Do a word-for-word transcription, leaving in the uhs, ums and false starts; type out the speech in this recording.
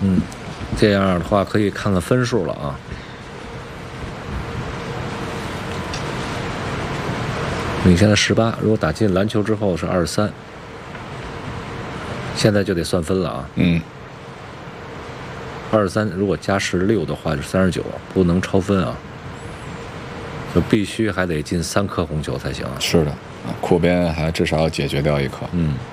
嗯，这样的话可以看看分数了啊。你现在十八，如果打进篮球之后是二十三，现在就得算分了啊。 嗯， 二十三如果加十六的话就三十九，不能超分啊，就必须还得进三颗红球才行啊。 是的，啊，库边还至少要解决掉一颗。 嗯。